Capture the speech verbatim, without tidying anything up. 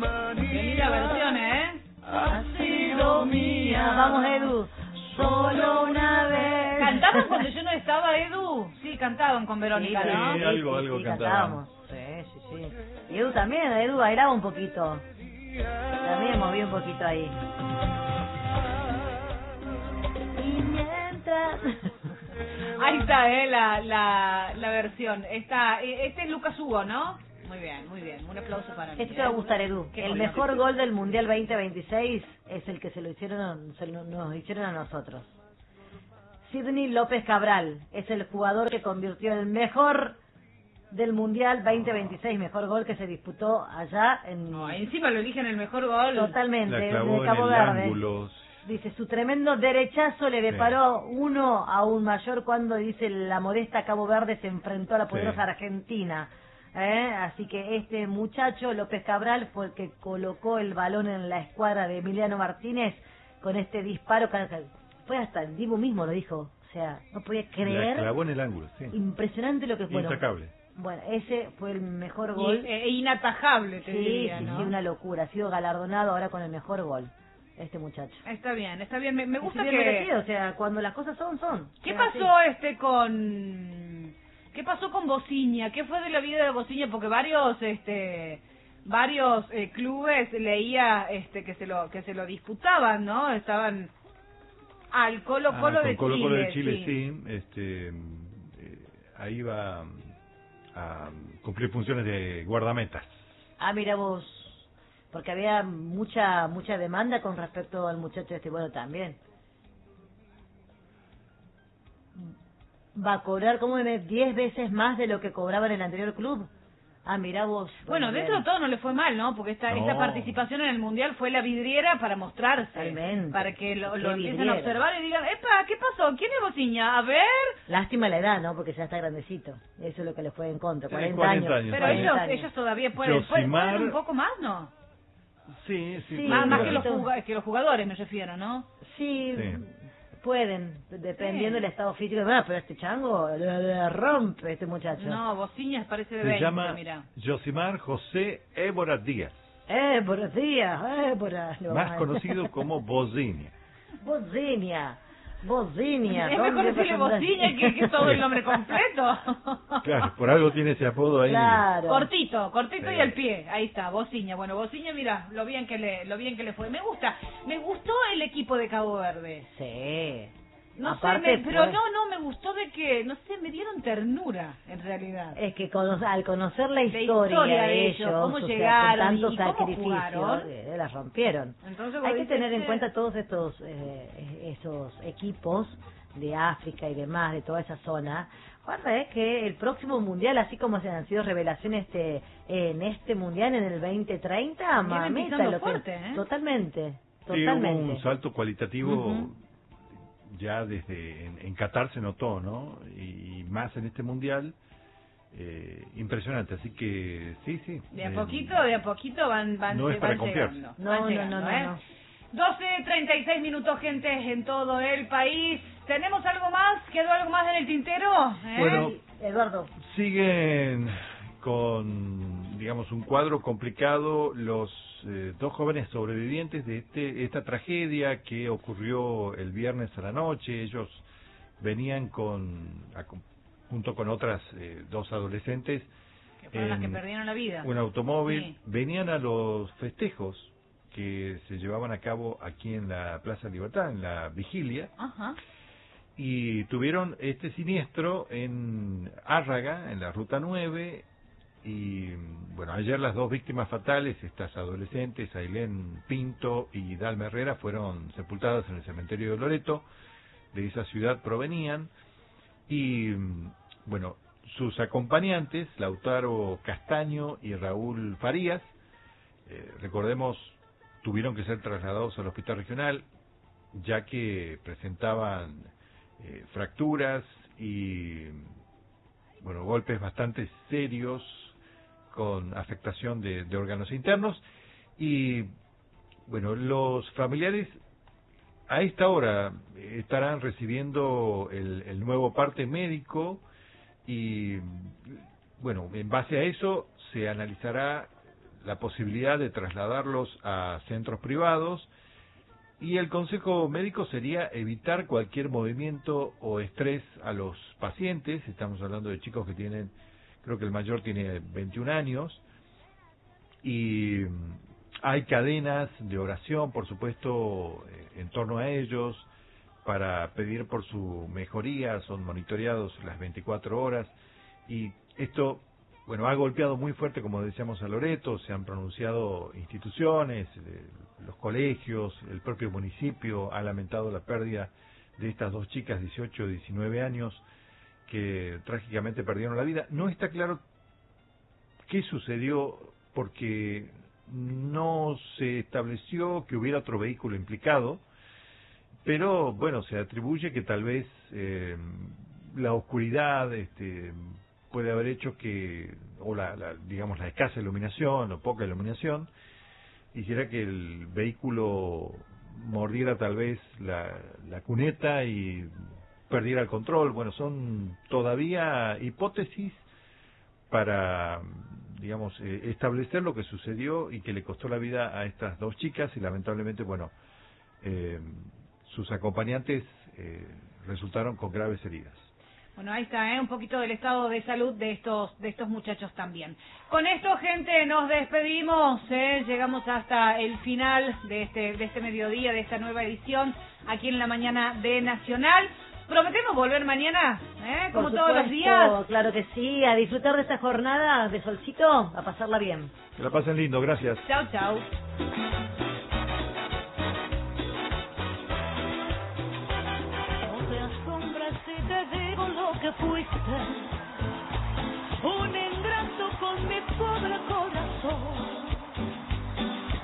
Linda versión, ¿eh? Ha sido mía. Vamos, Edu. Solo una vez. ¿Cantaban cuando yo no estaba, Edu? Sí, cantaban con Verónica, Sí, ¿no? Sí, algo, algo sí, cantaban. cantábamos. Sí, sí, sí. Y Edu también, Edu bailaba un poquito. También moví un poquito ahí. Y mientras... Ahí está, eh, la, la, la versión. Está, eh, este es Lucas Hugo, ¿no? Muy bien, muy bien. Un aplauso para mí. Este te va a gustar, Edu. Qué El gol. mejor gol del Mundial veinte veintiséis es el que se lo hicieron, se lo- nos hicieron a nosotros. Sidney López Cabral es el jugador que convirtió el mejor del Mundial veinte veintiséis, mejor gol que se disputó allá en... No, encima lo eligen el mejor gol. Totalmente, La clavó de en Cabo el Verde. ángulo. Dice, su tremendo derechazo le deparó uno a un mayor cuando, dice, la modesta Cabo Verde se enfrentó a la poderosa Sí. Argentina. ¿Eh? Así que este muchacho, López Cabral, fue el que colocó el balón en la escuadra de Emiliano Martínez con este disparo. Fue hasta el Dibu mismo lo dijo. O sea, no podía La creer. clavó en el ángulo, sí. Impresionante lo que fue. Bueno, Intacable. bueno, ese fue el mejor Y, gol. e inatajable, te Sí, diría, sí, ¿no? sí, una locura. Ha sido galardonado ahora con el mejor gol, este muchacho. Está bien, está bien. Me, me gusta Es bien que... merecido, o sea, cuando las cosas son, son. ¿Qué O sea, pasó este con... ¿Qué pasó con Bociña? ¿Qué fue de la vida de Bociña? Porque varios, este... varios eh, clubes leía este que se lo que se lo disputaban, ¿no? Estaban al Colo Colo Ah, de con Colo Chile, Colo de Chile, sí. sí. Este, eh, ahí va a cumplir funciones de guardametas. Ah, mira vos, porque había mucha mucha demanda con respecto al muchacho este, bueno, también. Va a cobrar como diez veces más de lo que cobraba en el anterior club. Ah, mira vos. Bueno, dentro de todo no le fue mal, ¿no? Porque esta, No. esta participación en el Mundial fue la vidriera para mostrarse. Totalmente. Para que lo, Qué lo empiecen vidriera. a observar y digan, ¡epa! ¿Qué pasó? ¿Quién es Bociña? A ver... Lástima la edad, ¿no? Porque ya está grandecito. Eso es lo que le fue en contra. Tiene cuarenta, cuarenta años. años. Pero Cuarenta ellos, años. ellos todavía pueden, pueden, Josimar- pueden un poco más, ¿no? Sí, sí. Sí, puede Más, más que, ser. los juga- que los jugadores, me refiero, ¿no? Sí, Sí. pueden, dependiendo Sí. del estado físico. Ah, pero este chango le, le rompe este muchacho. No, Bociña parece de Se veinte, llama mira. Josimar José Évora Díaz, Eh, buenos días, eh, buenas. más conocido como Bociña. Bociña, Bociña. Es mejor ¿dónde decirle vas a andar? Bociña que, que todo el nombre completo. Claro, por algo tiene ese apodo ahí. Claro. Cortito, cortito Sí. y al pie. Ahí está, Bociña. Bueno, Bociña, mira, lo bien que le, lo bien que le fue. Me gusta, me gustó el equipo de Cabo Verde. Sí. No Aparte, sé, me- pero pues, no, no, me gustó de que, no sé, me dieron ternura, en realidad. Es que cono- al conocer la La historia, historia de de ellos, ellos, cómo o sea, llegaron con y tanto cómo sacrificio, jugaron. eh, las rompieron. Entonces, vos Hay que dices, tener en eh, cuenta todos estos eh, esos equipos de África y demás, de toda esa zona. Guarda, es que el próximo mundial, así como se han sido revelaciones este en este mundial en el veinte treinta, Vienen mamita, pisando lo que- fuerte, ¿eh? totalmente, Sí, hubo totalmente. un salto cualitativo Ujú. ya desde en, en Qatar se notó, ¿no? Y, y más en este mundial, eh, impresionante. Así que sí, sí. De a eh, poquito, de a poquito van, van, no es para van confiarse. llegando. No, van no, llegando, no, no, ¿eh? no. doce treinta y seis minutos, gente, en todo el país. ¿Tenemos algo más? ¿Quedó algo más en el tintero? ¿Eh? Bueno, Eduardo, siguen con, digamos, un cuadro complicado los eh, dos jóvenes sobrevivientes de este, esta tragedia que ocurrió el viernes a la noche. Ellos venían con, acom- junto con otras eh, dos adolescentes, que fueron las que en perdieron la vida. un automóvil, Sí. venían a los festejos que se llevaban a cabo aquí en la Plaza Libertad, en la vigilia, Ajá. y tuvieron este siniestro en Árraga, en la Ruta nueve, y bueno, ayer las dos víctimas fatales, estas adolescentes, Ailén Pinto y Dalma Herrera, fueron sepultadas en el cementerio de Loreto. De esa ciudad provenían, y bueno, sus acompañantes, Lautaro Castaño y Raúl Farías, eh, recordemos, tuvieron que ser trasladados al hospital regional, ya que presentaban eh, fracturas y bueno, golpes bastante serios con afectación de, de órganos internos. Y bueno, los familiares a esta hora estarán recibiendo el, el nuevo parte médico y bueno, en base a eso se analizará la posibilidad de trasladarlos a centros privados, y el consejo médico sería evitar cualquier movimiento o estrés a los pacientes. Estamos hablando de chicos que tienen, creo que el mayor tiene veintiún años, y hay cadenas de oración, por supuesto, en torno a ellos, para pedir por su mejoría, son monitoreados las veinticuatro horas, y esto, bueno, ha golpeado muy fuerte, como decíamos, a Loreto. Se han pronunciado instituciones, eh, los colegios, el propio municipio ha lamentado la pérdida de estas dos chicas, dieciocho y diecinueve años, que trágicamente perdieron la vida. No está claro qué sucedió, porque no se estableció que hubiera otro vehículo implicado, pero bueno, se atribuye que tal vez eh, la oscuridad este, puede haber hecho que, o la, la, digamos, la escasa iluminación o poca iluminación, hiciera que el vehículo mordiera tal vez la, la cuneta y perdiera el control. Bueno, son todavía hipótesis para, digamos, eh, establecer lo que sucedió y que le costó la vida a estas dos chicas, y lamentablemente, bueno, eh, sus acompañantes eh, resultaron con graves heridas. Bueno, ahí está, ¿eh? Un poquito del estado de salud de estos de estos muchachos también. Con esto, gente, nos despedimos, ¿eh? Llegamos hasta el final de este de este mediodía, de esta nueva edición, aquí en la mañana de Nacional. Prometemos volver mañana, ¿eh? Como Por todos los supuesto, días. Claro que sí, a disfrutar de esta jornada de solcito, a pasarla bien. Que la pasen lindo, gracias. Chau, chau. No te asombres si te digo lo que fuiste.